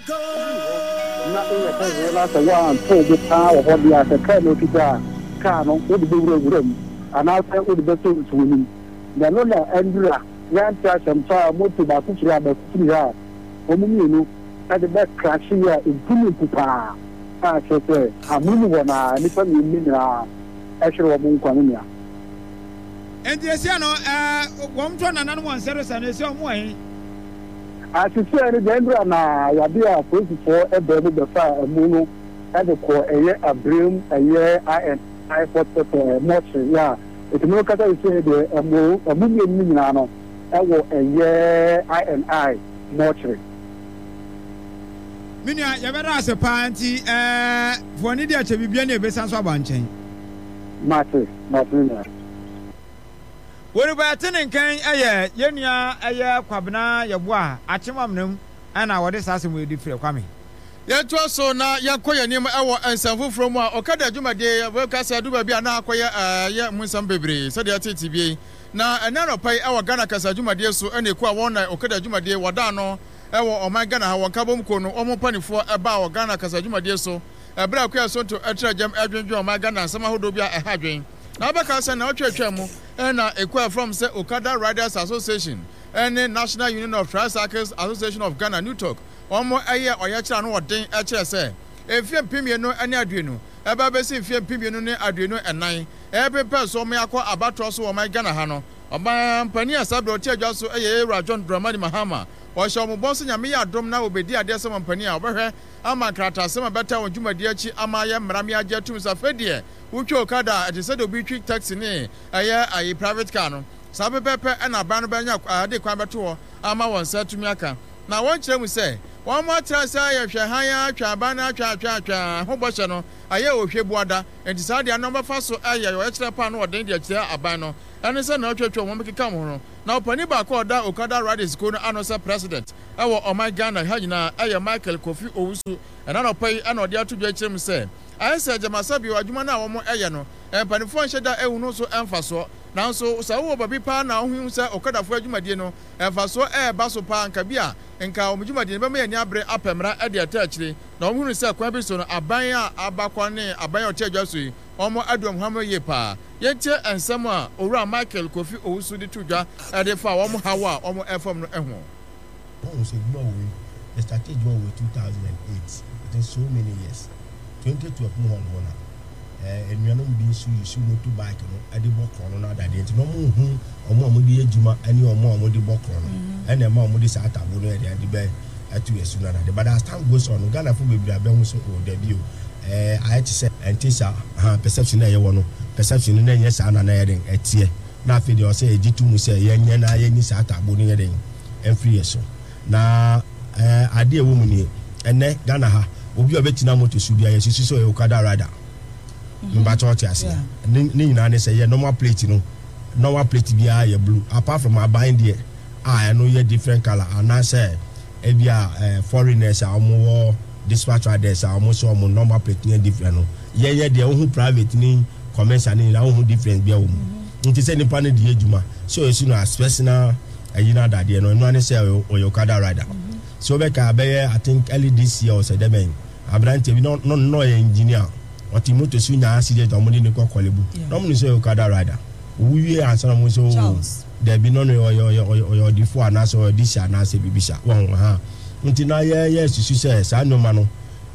na e la ta wa to bi ta wa dia ta ka no kita ka no o di wura ana sai o di beto tuni da no la andra yan ta sampa moto ba ku fira ba ku fira o mu ni ta de ba crash ya intimi pupa a chete amunu wona ni fa mi na a shiro wa mun kwanu ya enti esia no wo mto na nanu won sero sa na esia omo ahin a sisi ani de andra na ya bia police for e be be fa amunu e de ko eye abrim eye I put much ya it no kata ise de amunu ni na no e wo eye I much Minia ya bera ase panti foni dia che bibia na ebesan so abanchen mate na wori ba tenen kan yenua kwabena yebo a achemamnam ana wode sase mu edi fire kwame yento so na yakoye nim ewo ensanfoforo mu a okada adwumade we kasa du ba bia na akoye ye munsam bebre so de atiti bi na enano pai ewo Ghana kasa adwumade so ene ku a won na okada adwumade wada no ewo oman Ghana ha wonka bom ko no omo panifo eba o Ghana kasa adwumade so ebra ku asonto etra jam adwendwe oman Ghana sama hodo bia ehadwen na abeka se na otwetwa mu na ekwa from say Okada Riders Association and National Union of Tricycles Association of Ghana New Talk omo oyachira no woden ekire se efiem pimienu ene aduenu eba besi efiem pimienu ne aduenu enan epepe so me akọ abatro so oman Ghana ha no oban pani asabro ti adwa so Ewura John Dramani Mahama o shomo boss nyame ya dom na obedi ade se mampani a obehwe ama krata se mabeta wonjumadi achi ama ye mrame age tum safedie wutwe Okada ade se do bi twi taxi ne ayi private car no sabe pepe na ban no banya ade kwan beto ama won sa tumi aka na won kire mu se won mo tra se aye hwe han ya atwa ban na atwa ho boshe no aye ohwe buada enti sa de no befa so aye yo kire pa no odin de kire aban no ene se na otwetwe mo mekeka mo no na opani ba ko da Okada Riders ko no anosa president ewo oman Ghana ha nyina aye Michael Kofi Owusu ena no pai ana ode atudwa kire mu se aye se jamasabi wadwuma na wo mo eye no empanifo nheda ehunu so emfaso nanso sa wo babi pa na ohun se Okada fo adwumadie no emfaso ba so pa nka bia nka omdwumadie be me ya abre apemra ade atachire na ohun se kwa bi so no aban a abakwane aban otedwa so yi omo adom hama ye pa yente ensem a owura Michael Kofi Owusu di tudwa ade fa omo hawa omo efom no eho on se gba we the strategy one with 2008 it is so many years 2012 mo hon enuanom bi su yisu motorbike no ade bokron no na dade enti no mo hu omo di adwuma ani omo di bokron no ene ma omo di sa atabo no ade be atu yesu na dade but as time goes on Ghana fo bebre abe so o da bi o I to say antisa perception na ye wono perception na ye sa na na ye den etie na afi de o say ejitu mu say ye nya na ye ni sa atabo no ye den enfree so na ade ewo mu ni ene Ghana ha obi obetina moto su bia ye susu so Okada Rider mba church ase ni nyina ne say ye normal plate bia ye blue apart from abind there no ye different color and na say e bia foreigners a omo dispatch riders are almost all normal plate near different no ye de ohu private ni commercial ni ohu different bia omu nti say ni pane de adwuma so you know as personal ayina dade no no say Okada Rider so be ka be I think early this year or say dem abrante bi no engineer oti moto su nya accident omudi ni kokolebu no mu say Okada Rider wuye ansana mu so there be no yo difu anaso this anase bibisha won ha nti na ye susu se sa no ma no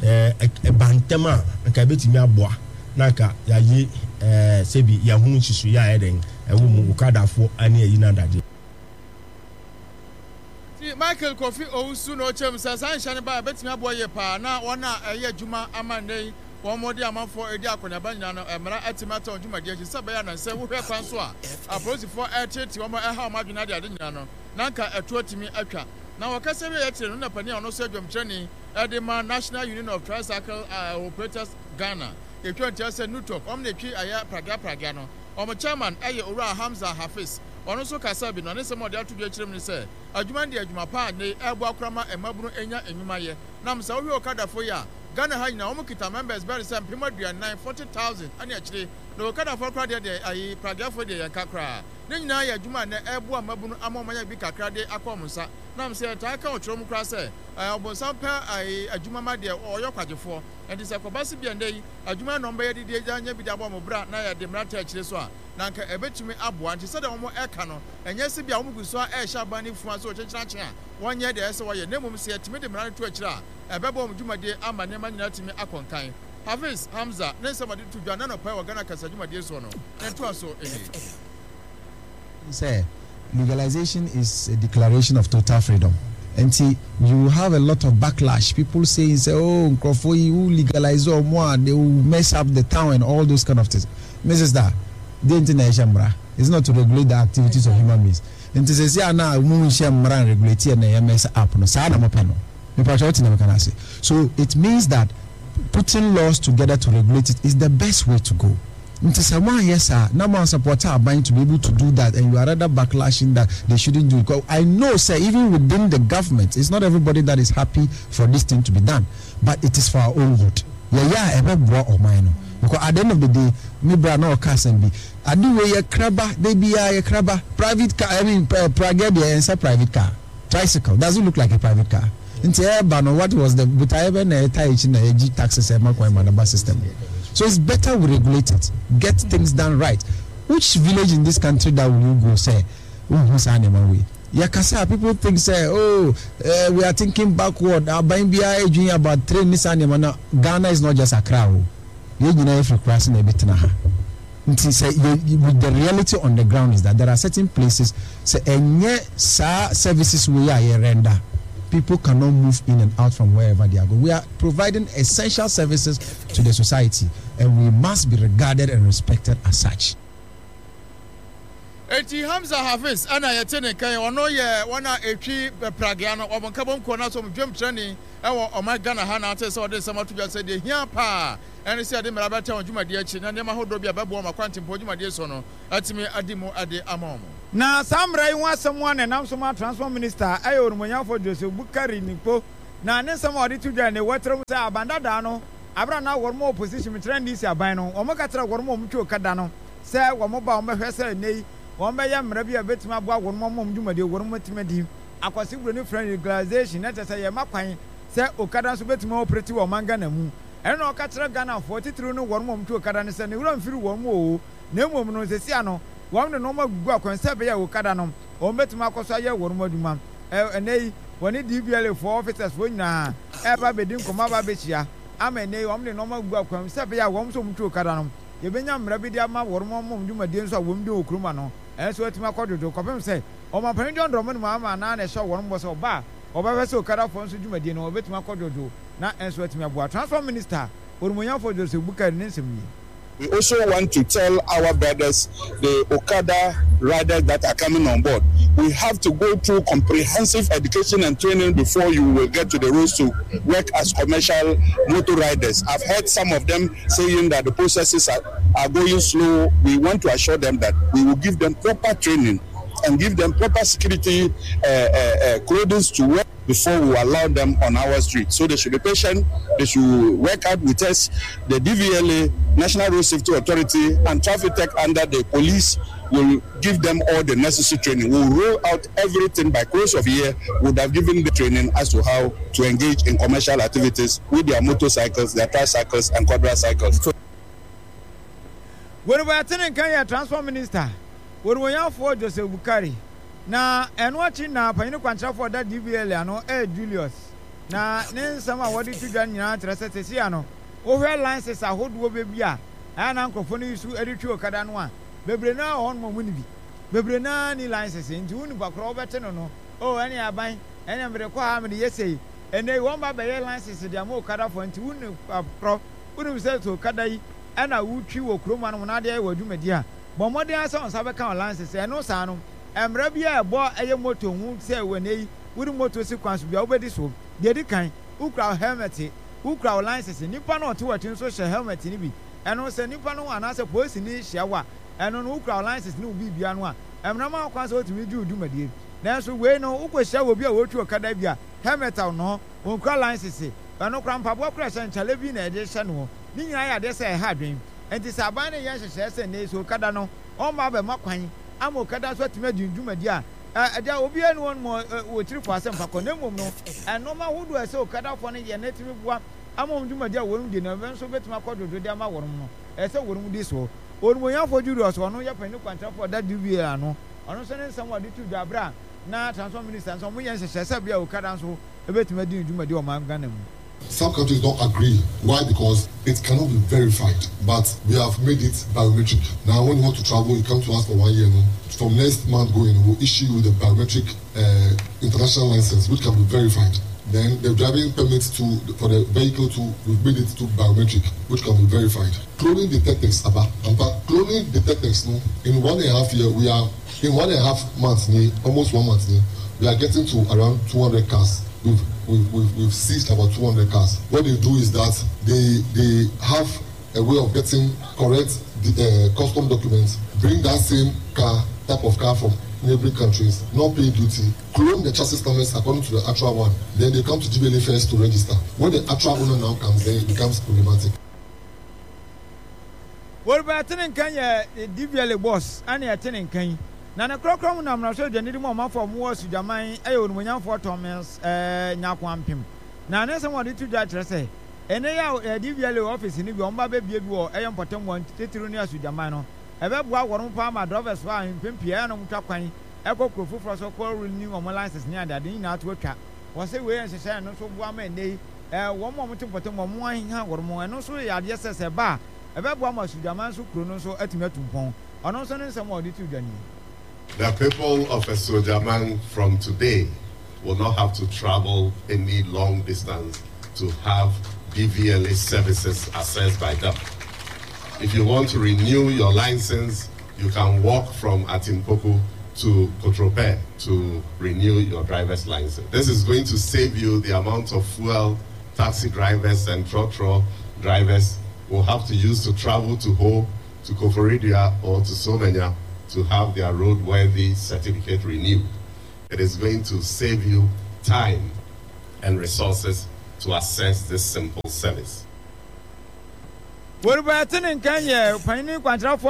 bantema nka betimi aboa na nka ya yi sebi ya hu susu ya eden ewo mu Okada fo ani ayi na dade Michael Kofi Owusu no chem sa sanshane ba betimi aboa ye pa na wona eye adwuma amane won modi amanfo edi akonya banya no emra atimata odwumade achi se baya na se wo hwe kwan so a apolisifoɔ ɛtete wɔn ɛha wɔn adwena de ade nyina no nanka ɛto atimi atwa na wɔkasa bi yɛtire no na pani a ɔno so adwamkyerɛni ɛde ma National Union of Tricycle Operators Ghana etwa ntia sɛ New Talk ɔmo na etwi ayɛ praga no ɔmo chairman ɛyɛ Owura Hamza Hafiz ɔno so kasa bi no ne sɛ mo de ato bi akyerɛ mu ne sɛ adwuma de adwuma pa ne ɛbo akrama ɛmabunu enya enyuma yɛ nam sɛ wo Okada fo ya Ghana ha nyina omo kita members be say mpema 40,000 ani akire na okada for kra de ayi pragia for de yankakra ne nyina ya adwuma na ebo amabunu amomanya bi kakra de akomunsa na am say ta ka ochro mu kra say obonsam pa ayi adwuma ma de oyo kwagefo enti say kobasi bi ndai adwuma no mba ye de anya bi de abo mo bra na ya de mrata akire so a na nka ebetumi aboa nti say de omo eka no enye se bi a omo guso a ehya bani fu so ochechira che a wonye de ese woye nemum se etimi de mrata to akira ebebo omo dwumade ama ne ma nyina timi akonkan Hafiz Hamza ne somebody to join no pay Ghana kasa dwumade so no ento so say legalization is a declaration of total freedom. And see, you have a lot of backlash. People say, oh, Nkrofo, you legalize or more, they will mess up the town and all those kind of things. Mrs. Da, the international is not to regulate the activities of human beings. And to say, now, Mumshamra regulate and mess up. No, so it means that putting laws together to regulate it is the best way to go. Yes, sir. No one supporter are buying to be able to do that, and you are rather backlashing that they shouldn't do it. I know, sir, even within the government, it's not everybody that is happy for this thing to be done, but it is for our own good. Because at the end of the day, me brother no can be. I do a crabber, they be a crabber, private car. I mean, private car, tricycle doesn't look like a private car. What was the but I ever taxes and system. So it's better we regulate it, get things done right. Which village in this country that will you go say, who's animal way? Yakasa, people think say, we are thinking backward. Buying BI about train this animal. Ghana is not just a crowd. You know if you're crossing a bit now. With the reality on the ground is that there are certain places say services we are render. People cannot move in and out from wherever they are going. We are providing essential services to the society, and we must be regarded and respected as such. Eti Hamza Hafiz ana yetene kan ono ye wana etwi pragiano obonkabon ko na so mdwem training ewo o Ghana ha na ate so de sama to just say de hia pa ene se ade mera beta onjumade achi na nema hodo bia bebo ma kwante mpo onjumade so no atimi adimu ade amomo na samrai hu asem wa na so ma transport minister ayo orumonyafo Joseph Bukari nipo na ne sama ode to dwa ne wetram say abanda da no abra na wormo opposition trend this aban no o makatra wormo mtwo kada no say wo mo ba o mehwese nei won be ya mra bia betima aboa wormo mom dwumade wormo timadi akwasi bro ne friend legalization na tese ye makwan say okada so betima operate wo manga na mu ene no okatra Ghana 43 no wormo mtwo okada ne say ne wura mfiri wormo o na mom no sesi ano won ne no magugu akwansa be ya okada no o betima akoso aye wormo adwuma enei woni DBL for officers fo nyina eba bedin koma ba bechia ama enei won ne no magugu akwansa be ya won so mtwo okada no ye benya mra bi dia ma wormo mom dwumade nso a wom de okruma no enso atima kododo kopem say o ma pan John Drum ma ama na na show wormo so ba obebe se okada fo nso dwumade no obetima kododo na enso atima aboa transport minister orumonyafo Joseph Bukari nsemi. We also want to tell our brothers, the Okada riders that are coming on board, we have to go through comprehensive education and training before you will get to the roads to work as commercial motor riders. I've heard some of them saying that the processes are going slow. We want to assure them that we will give them proper training and give them proper security clothing to wear before we allow them on our street. So they should be patient, they should work out with us. The DVLA, National Road Safety Authority, and Traffic Tech under the police will give them all the necessary training. We'll roll out everything by close of year. We would have given the training as to how to engage in commercial activities with their motorcycles, their tricycles, and quadricycles. When we are attending Kenya Transport Minister, when we are for Joseph Bukari, na enwachi na panyin kwantra for that DVL ano Julius na ne nsama wodi tudwa nyina tresete si ano o hwe license ahodo bebi a ana nkofo ne isu editwi okada no a bebre na hon mo muni bi bebre na ni license nti unu bakro obete no no o ene aban ene mbre kwa ha me yesei ene won ba be license dia mo okada for nti unu pro unu se to okada yi ana wutwi wo kroma no na de e wadumadi a bo modern asa on sabe kan license eno sa no emra bia ebo eye moto hu se wenei wuri moto si kwanso bia obedi so de di kan ukra helmet ukra license nipa no to watin so she helmet ni bi eno se nipa no ana se police ni hyewa eno no ukra license ni ubi bia no a emra ma kwanso otimi ju dumadie nanso we no ukohya wo bia wotwu okada bia helmet no ukra license eno kra mpaboa kra se nchale bi na ede hye no ni nyina ya de se ha dwen enti se aban ne ye hyehye se ne so kada no o ma ba makwan ama okada so atime dundumadi a ada obi enu won mo wo tirifo asem fa konemom no eno ma hudu ese okada fo ne ye netimi bua ama dundumadi a wonu de na ben so betima kododo de ama worum no ese worum di so onu ya fo judo so no ya pani kwanta fo da dubi ano ono so ne nsam wade tu dwabra na transform minister so mo ye hyehye se bia okada so ebetima dundumadi o ma Ghana mu. Some countries don't agree. Why? Because it cannot be verified. But we have made it biometric. Now, when you want to travel, you come to us for 1 year. No? From next month going, we'll issue you the biometric international license, which can be verified. Then the driving permits for the vehicle we've made it to biometric, which can be verified. Cloning detectors, cloning detectors. No? In 1.5 years, we are in 1.5 months, almost 1 month. We are getting to around 200 cars. We've seized about 200 cars. What they do is that they have a way of getting correct custom documents, bring that same type of car from neighboring countries, not pay duty, clone the chassis numbers according to the actual one. Then they come to GBLA first to register. When the actual owner now comes, then it becomes problematic. What about telling Kenya DBLA boss? And you're telling Kenya. Na na krokrom na mraso de nidi mo mafo mo sujaman ayo onumunyafo Thomas nyakwampem na ne se mo de tu dwa kire se ene ya DVL office ni bi o mba be bie bi o eyo mpotem mo tetiru ni asujaman no ebe bua worum pa ma drivers wa mpempia no mtwa kwan ekokrofo fro so call renew o license ni adade ni na to atwa wo se we enhyehyɛ no so bua ma nei wo mo mpotem mo anha worum eno so ya de sese ba ebe bua ma sujaman so kro no so atimatum ono so ne nsɛm o de tu dwa ni. The people of Esojaman from today will not have to travel any long distance to have DVLA services assessed by them. If you want to renew your license, you can walk from Atimpoku to Kotrope to renew your driver's license. This is going to save you the amount of fuel taxi drivers and trotro drivers will have to use to travel to Ho, to Koforidia, or to Somenya to have their roadworthy certificate renewed. It is going to save you time and resources to access this simple service. What about in Kenya? Penny Quantrafo,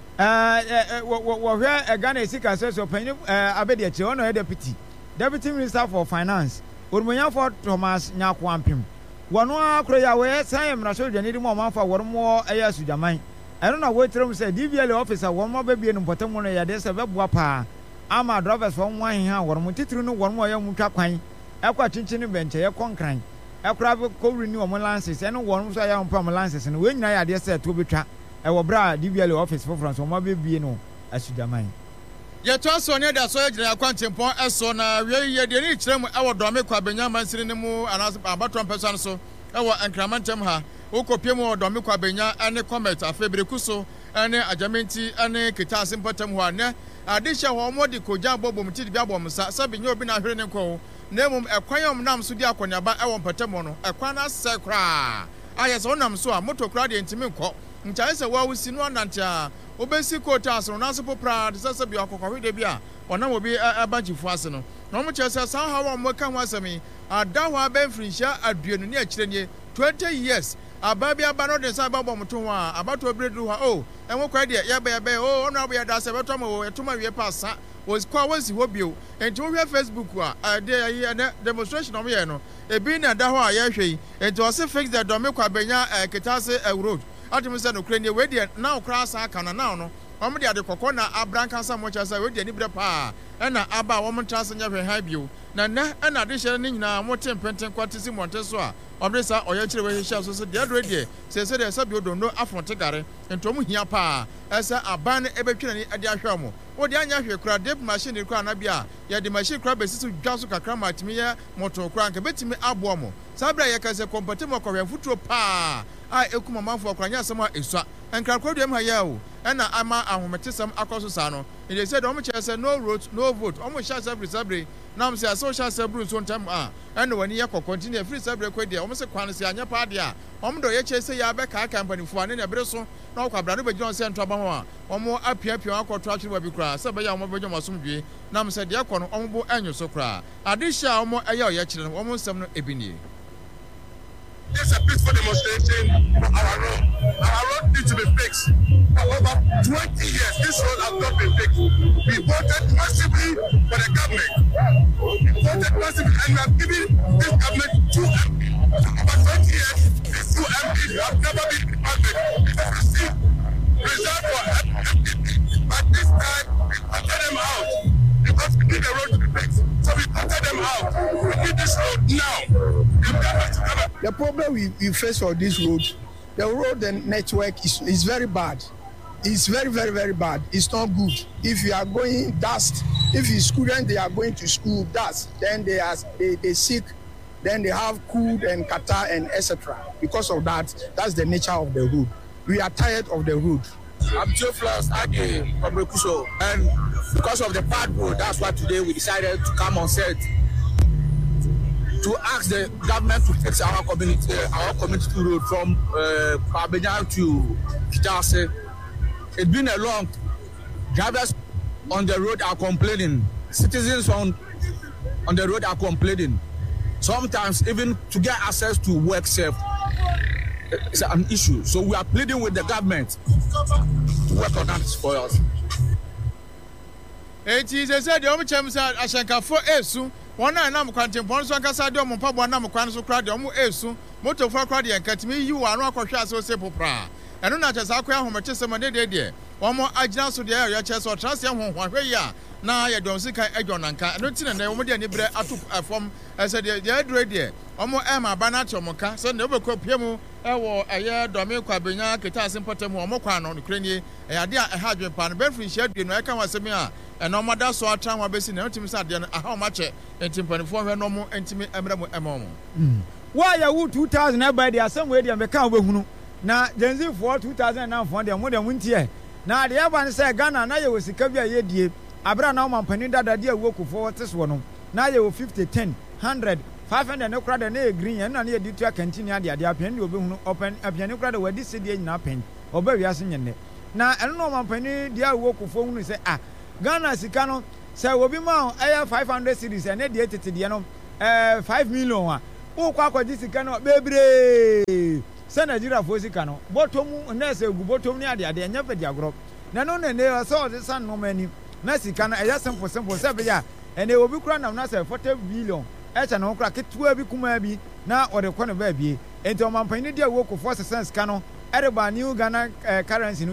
where a Ghana Sika says of Penny Abediachi, honor Deputy Minister for Finance, Urmaya for Thomas Nyakwampim. One more Korea where Sam Rasho Janidi Mama for one more Aya Sujamai. I don't know what room said DVL officer one more baby in Potamona Yades of Wapa. Ama drivers from 1 year or Mutitruno one more young Mutaquine. Aqua Chinchin bench, a concrine. A crab co renew ambulances and one was young promulances and when I had said to be trapped. Our bra DVL office for France or Mobile Bieno as you damn. Yet also near the surgery, I can't import as soon as we had the rich room our Domico Benyaman Sinimo and about 1 person so our Encramentum ha. Oko piemo Domiko Benya and Comet a Febrikuso and Ajamenti and Kitas important one. Adisha Homodi Kojabo Mutid Babom Sabino Bina Hrenco. Nemum a quayum nam Sudia Quanyaba Awon Patemono, a Quana Sacra. I as onam so a motocradi and Timiko. Ntaisa wa usinwa nanta obesi quotas on Nasapo Prad Sasabia Cocorida or no will be a bunch of Fasano. No much as somehow Mokan Wasami, a Dawa Benfrisha at Buenia Chile 20 years. Ababi abano de sababo mutwa about to breed oh and what idea yabe oh now we are das abatomo etuma we pass was kwawasi hobio and to Facebook there demonstration of here no e bi na da ho ayehwe and to also fix the domekwa benya ketase road atimu no krenie we there now cross aka now no omo de ade kokko na abranka samocha say we there ni bre pa na aba wo mtrase nya hwe ha bio na na de hye ni nyina mo tempenten kwatisi monte so a obresa oyechire we hye so de adre se de sabi odondo afronte gare entomu hia pa esa aban ebetwena ni ade ahwe mo wo de anya hwe kura dip machine kura na bia ye de machine kura besisu dwaso kakra matimi ye moto kura nka betimi abo mo sabra ye kase kompatimo kwwe futuro pa a ekuma manfo kura nya asema esua enkra kwadua ma ya o ena ama ahometesam akoso sa no they said omo chese no road no vote omo sha sabre nam say social sabre so ntam ena wani ye continue free sabre kwadia omo se kwan se anya pa dia omo do ye chese ya be ka company fu ane na bere so na kwabra no begino se ntwa ba ho a omo apia akoto atwe ba bi kra se be ya omo begino masomdwe nam se de akono omo bo anyo so kra adisha omo eye o ye kire no omo nsam no ebini this is a peaceful demonstration for our road. Our road needs to be fixed. For over 20 years, this road has not been fixed. We voted massively for the government. We voted massively, and we have given this government 2 MPs. For 20 years, these 2 MPs have never been departed. It has received reserved for MPs. But this time, we voted them out because we need the road to be fixed. So we voted them out. We need this road now. The problem we face for this road, the road and network is very bad. It's very, very, very bad. It's not good. If you are going dust, if you students they are going to school dust, then they sick, then they have cold and catarrh and etc. Because of that, that's the nature of the road. We are tired of the road. I'm Theophilus Ake from Rekuso, and because of the bad road, that's why today we decided to come on set to ask the government to fix our community road from Pabenyan to Kitase. It's been a long. Drivers on the road are complaining. Citizens on the road are complaining. Sometimes even to get access to work safe is an issue. So we are pleading with the government to work on that for us. It is a said, Yomi Chamsa, Ashanka for Esu, one and I'm quantum, Ponsaka Sadom, Papa, Nam Quanso Crowd, Esu, Moto for Crowdy and Catme, you are not quite so simple pra. And not as I quite home a testimony, dear. One more agents to the area chest or trust young one way. Now I don't see Egonanka, and don't see the woman any bread from as a dear dread. Omo Emma Banacho Moka, so never could Piemu, a year, Domingo Cabina, Kitas and Potemo, Mokan on the crane, a idea a hundred pound, Benfrey shed in Raka was a mere, and no matter so I try my best in the ultimate Sadian, how much and Timpani for her no more intimate Emmo. Why are 2,000 everybody are somewhere they become with now, Genzi for 2004, they are more than winter. Now, the other say Ghana, now you was a caviar year. Abra now man penida that dear work for this one. Now you 50, 10, 100, 500 no crowd and green and near the to continue the pen will be open a piano crowd where this city in pen or baby as in it. Now I don't know man penny dear work for whom say Ghana Sicano say will be more 500 cities and 88 to the 5 million. Oh, Quaco this cannot baby. Send Nigeria for Sicano. Bottom nurse bottom near the idea never their group. None and they saw the sun no many. Nasi kana eya simple 7 ya and they will be crowned now say 40 billion each and okra ke 12 kuma bi na or the corner ba bi enti o man pani dia work for sense kano everybody new Ghana currency